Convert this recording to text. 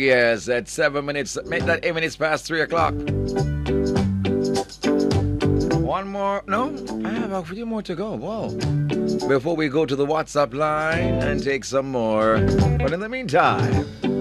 yes, at 7 minutes, make that 8 minutes past 3 o'clock. One more, no, I have a few more to go. Whoa. Before we go to the WhatsApp line and take some more. But in the meantime,